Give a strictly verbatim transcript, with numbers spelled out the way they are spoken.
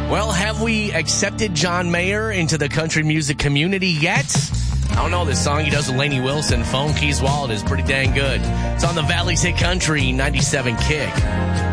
Well, have we accepted John Mayer into the country music community yet? I don't know. This song he does with Lainey Wilson, Phone Keys Wallet, is pretty dang good. It's on the Valley's Hit Country ninety-seven Kick.